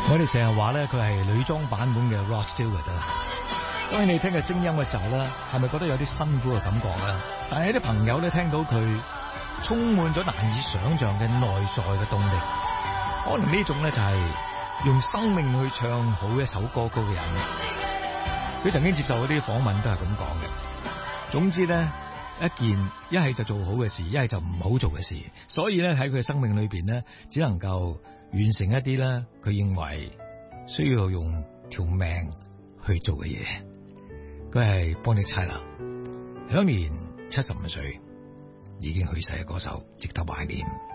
我哋成日話咧，佢係女裝版本嘅 Rod Stewart 啊。當然你聽佢聲音嘅時候咧，係咪覺得有啲辛苦嘅感覺咧？但係有啲朋友咧聽到佢充滿咗難以想象嘅內在嘅動力，可能呢種咧就係用生命去唱好一首歌曲嘅人。佢曾經接受嗰啲訪問都係咁講嘅。總之咧，一件一係就做好嘅事，一係就唔好做嘅事。所以咧喺佢嘅生命裏邊咧，只能夠完成一啲咧佢認為需要用條命去做嘅嘢。佢係 Bonnie Tyler，享年75歲，已經去世嘅歌手，值得懷念。